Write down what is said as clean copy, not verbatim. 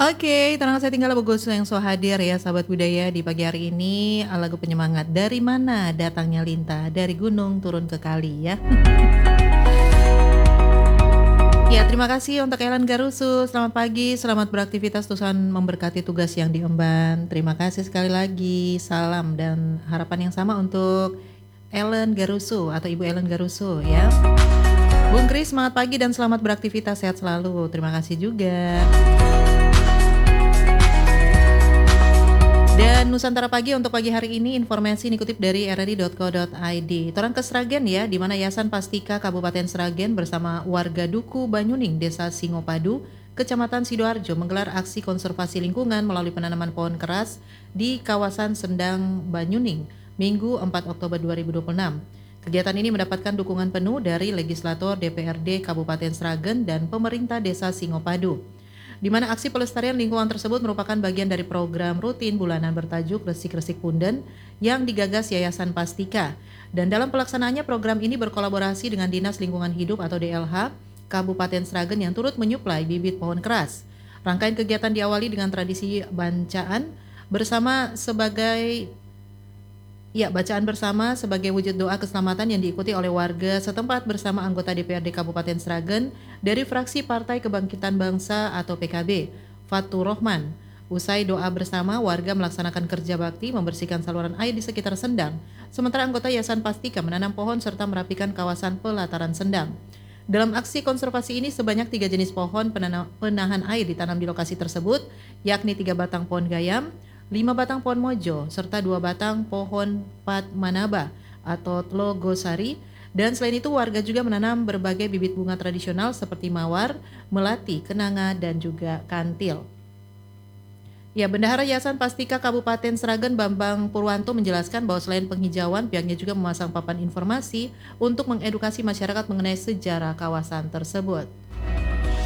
Oke, tenang saya tinggal lagu Ghost yang so hadir ya sahabat budaya di pagi hari ini, lagu penyemangat. Dari mana datangnya lintah, dari gunung turun ke kali ya. Ya, terima kasih untuk Ellen Garusu. Selamat pagi, selamat beraktivitas, Tuhan memberkati tugas yang diemban. Terima kasih sekali lagi. Salam dan harapan yang sama untuk Ellen Garusu atau Ibu Ellen Garusu ya. Bung Kris, semangat pagi dan selamat beraktivitas, sehat selalu. Terima kasih juga. Dan Nusantara Pagi untuk pagi hari ini informasi dikutip dari rri.co.id. Torang ke Sragen ya, di mana Yayasan Pastika Kabupaten Sragen bersama warga Duku Banyuning, Desa Singopadu, Kecamatan Sidoarjo menggelar aksi konservasi lingkungan melalui penanaman pohon keras di kawasan Sendang Banyuning, Minggu 4 Oktober 2026. Kegiatan ini mendapatkan dukungan penuh dari legislator DPRD Kabupaten Sragen dan pemerintah Desa Singopadu, di mana aksi pelestarian lingkungan tersebut merupakan bagian dari program rutin bulanan bertajuk Resik-Resik Punden yang digagas Yayasan Pastika. Dan dalam pelaksanaannya program ini berkolaborasi dengan Dinas Lingkungan Hidup atau DLH Kabupaten Sragen yang turut menyuplai bibit pohon keras. Rangkaian kegiatan diawali dengan tradisi bacaan bersama sebagai wujud doa keselamatan yang diikuti oleh warga setempat bersama anggota DPRD Kabupaten Sragen dari fraksi Partai Kebangkitan Bangsa atau PKB, Fatur Rohman. Usai doa bersama, warga melaksanakan kerja bakti membersihkan saluran air di sekitar Sendang, sementara anggota Yayasan Pastika menanam pohon serta merapikan kawasan pelataran Sendang. Dalam aksi konservasi ini sebanyak 3 jenis pohon penahan air ditanam di lokasi tersebut, yakni 3 batang pohon gayam, 5 batang pohon mojo, serta 2 batang pohon patmanaba atau tlogosari. Dan selain itu warga juga menanam berbagai bibit bunga tradisional seperti mawar, melati, kenanga, dan juga kantil. Ya, Bendahara Yayasan Pastika Kabupaten Sragen Bambang Purwanto menjelaskan bahwa selain penghijauan, pihaknya juga memasang papan informasi untuk mengedukasi masyarakat mengenai sejarah kawasan tersebut.